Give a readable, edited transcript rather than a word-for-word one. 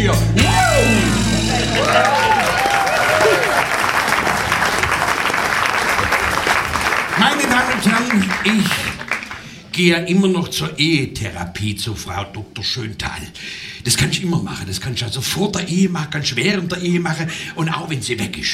hier. Meine Damen und Herren, ich gehe ja immer noch zur Ehetherapie zu Frau Dr. Schöntal. Das kann ich immer machen. Das kann ich also vor der Ehe machen, kann ich während der Ehe machen und auch wenn sie weg ist.